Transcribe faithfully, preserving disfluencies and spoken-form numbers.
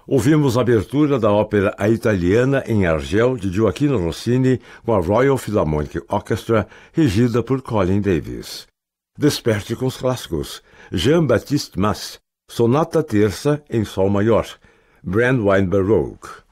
Ouvimos a abertura da ópera A Italiana em Argel, de Gioachino Rossini, com a Royal Philharmonic Orchestra, regida por Colin Davis. Desperte com os clássicos. Jean-Baptiste Mas, Sonata Terça em Sol Maior, Brand Weinberg Rogue.